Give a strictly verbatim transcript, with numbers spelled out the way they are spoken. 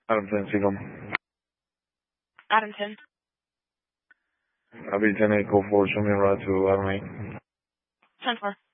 Adam ten, Seagull. Adam ten. I'll be ten eight, code four, show me a ride to Adam eight. ten four.